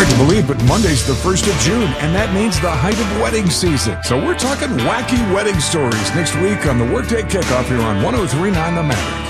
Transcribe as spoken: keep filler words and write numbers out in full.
Hard to believe, but Monday's the first of June, and that means the height of wedding season. So we're talking wacky wedding stories next week on the Workday Kickoff here on one oh three point nine The Maverick.